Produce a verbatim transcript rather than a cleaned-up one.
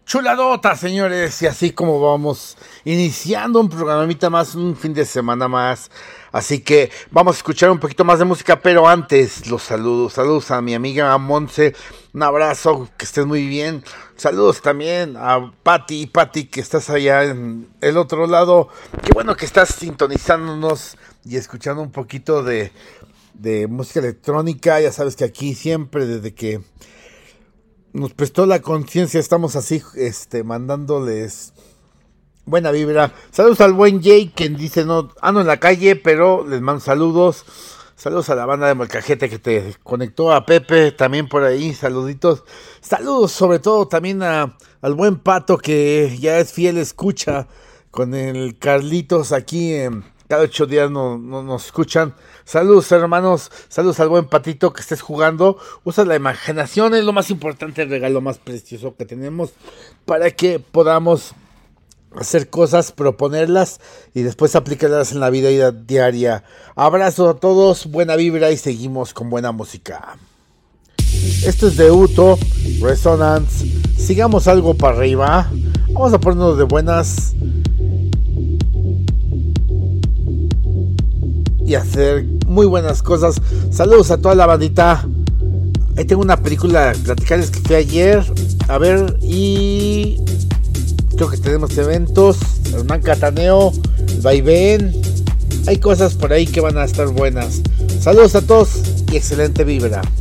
Chuladota, señores, y así como vamos iniciando un programita más, un fin de semana más. Así que vamos a escuchar un poquito más de música, pero antes los saludos. Saludos a mi amiga Monse, un abrazo, que estés muy bien. Saludos también a Pati, Pati, que estás allá en el otro lado. Qué bueno que estás sintonizándonos y escuchando un poquito de, de música electrónica. Ya sabes que aquí siempre, desde que nos prestó la conciencia, estamos así, este, mandándoles buena vibra. Saludos al buen Jay, que dice, no, ando en la calle, pero les mando saludos. Saludos a la banda de Molcajete que te conectó, a Pepe también por ahí, saluditos. Saludos sobre todo también a, al buen Pato, que ya es fiel escucha con el Carlitos aquí. Eh, cada ocho días no, no, nos escuchan. Saludos, hermanos, saludos al buen Patito, que estés jugando. Usa la imaginación, es lo más importante, el regalo más precioso que tenemos para que podamos hacer cosas, proponerlas y después aplicarlas en la vida diaria. Abrazo a todos, buena vibra y seguimos con buena música. Esto es de Uto, Resonance. Sigamos algo para arriba. Vamos a ponernos de buenas y hacer muy buenas cosas. Saludos a toda la bandita. Ahí tengo una película, platicarles que fui ayer a ver y creo que tenemos eventos, Hernán Cataneo, el Vaivén, hay cosas por ahí que van a estar buenas. Saludos a todos y excelente vibra.